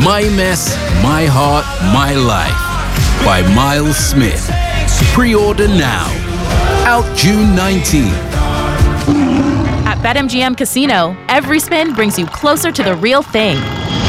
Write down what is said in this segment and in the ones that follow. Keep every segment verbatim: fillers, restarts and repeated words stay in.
My Mess, My Heart, My Life by Miles Smith. Pre-order now. Out June nineteenth. At BetMGM Casino, every spin brings you closer to the real thing.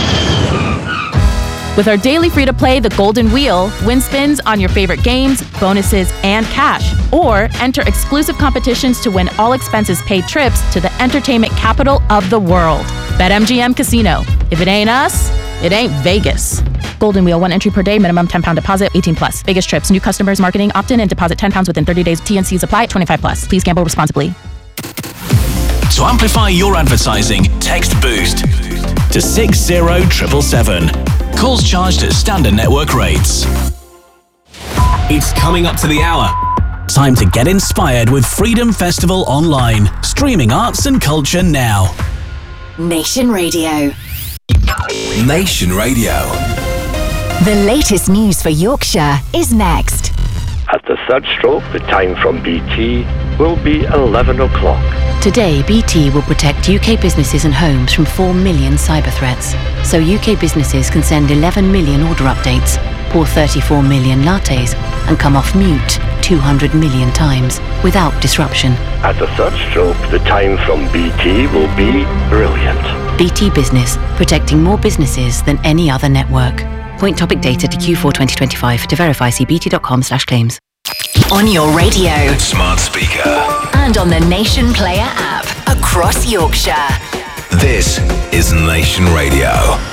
With our daily free-to-play The Golden Wheel, win spins on your favorite games, bonuses, and cash. Or enter exclusive competitions to win all expenses-paid trips to the entertainment capital of the world. BetMGM Casino. If it ain't us, it ain't Vegas. Golden Wheel, one entry per day, minimum ten pounds deposit, eighteen plus. Vegas trips, new customers, marketing, opt-in and deposit ten pounds within thirty days. T N Cs apply, twenty-five plus. Please gamble responsibly. To amplify your advertising, text BOOST to six zero seven seven seven. Calls charged at standard network rates. It's coming up to the hour. Time to get inspired with Freedom Festival Online. Streaming arts and culture now. Nation Radio. Nation Radio. The latest news for Yorkshire is next. At the third stroke, the time from B T will be eleven o'clock. Today, B T will protect U K businesses and homes from four million cyber threats. So U K businesses can send eleven million order updates, pour thirty-four million lattes, and come off mute two hundred million times without disruption. At the third stroke, the time from B T will be brilliant. B T Business, protecting more businesses than any other network. Point topic data to Q four twenty twenty-five. To verify, see bt.com slash claims. On your radio. Smart speaker. And on the Nation Player app. Across Yorkshire. This is Nation Radio.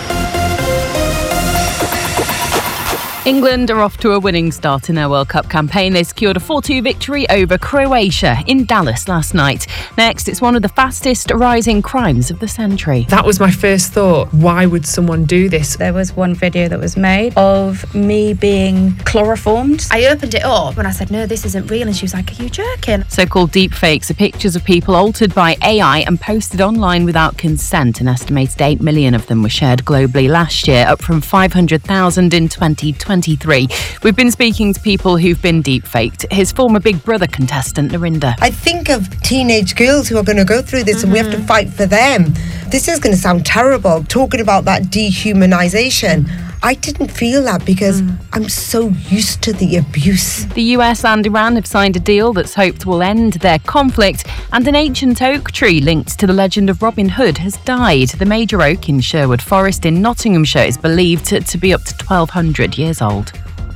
England are off to a winning start in their World Cup campaign. They secured a four two victory over Croatia in Dallas last night. Next, it's one of the fastest rising crimes of the century. That was my first thought. Why would someone do this? There was one video that was made of me being chloroformed. I opened it up and I said, no, this isn't real. And she was like, are you joking? So-called deepfakes are pictures of people altered by A I and posted online without consent. An estimated eight million of them were shared globally last year, up from five hundred thousand in twenty twenty. We've been speaking to people who've been deepfaked. His former Big Brother contestant, Narinda. I think of teenage girls who are going to go through this mm-hmm. and we have to fight for them. This is going to sound terrible, talking about that dehumanization. I didn't feel that because mm. I'm so used to the abuse. The U S and Iran have signed a deal that's hoped will end their conflict, and an ancient oak tree linked to the legend of Robin Hood has died. The major oak in Sherwood Forest in Nottinghamshire is believed to, to be up to twelve hundred years old.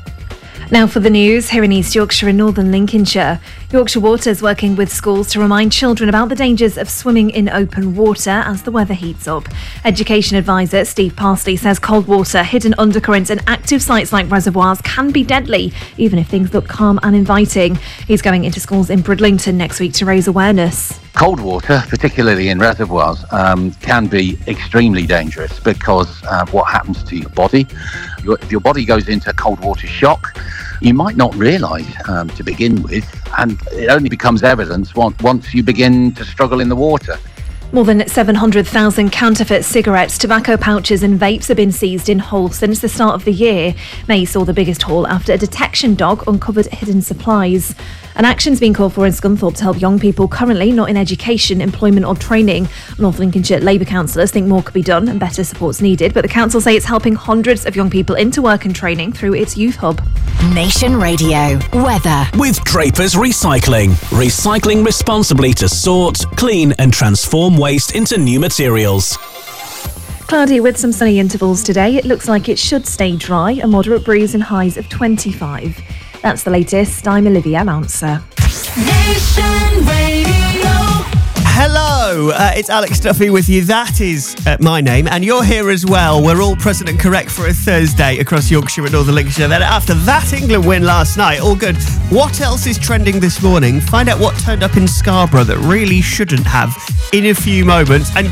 Now for the news, here in East Yorkshire and Northern Lincolnshire. Yorkshire Water is working with schools to remind children about the dangers of swimming in open water as the weather heats up. Education advisor Steve Parsley says cold water, hidden undercurrents and active sites like reservoirs can be deadly, even if things look calm and inviting. He's going into schools in Bridlington next week to raise awareness. Cold water, particularly in reservoirs, um, can be extremely dangerous because uh, what happens to your body, your, if your body goes into cold water shock, you might not realise um, to begin with, and it only becomes evidence once, once you begin to struggle in the water. More than seven hundred thousand counterfeit cigarettes, tobacco pouches and vapes have been seized in Hull since the start of the year. May saw the biggest haul after a detection dog uncovered hidden supplies. An action's been called for in Scunthorpe to help young people currently not in education, employment or training. North Lincolnshire Labour councillors think more could be done and better support's needed, but the council say it's helping hundreds of young people into work and training through its youth hub. Nation Radio. Weather. With Drapers Recycling. Recycling responsibly to sort, clean and transform waste into new materials. Cloudy with some sunny intervals today. It looks like it should stay dry, a moderate breeze and highs of twenty-five. That's the latest. I'm Olivia Mouncer. Nation Radio. Hello, uh, it's Alex Duffy with you. That is uh, my name, and you're here as well. We're all present and correct for a Thursday across Yorkshire and Northern Lincolnshire. Then after that England win last night, all good. What else is trending this morning? Find out what turned up in Scarborough that really shouldn't have in a few moments. And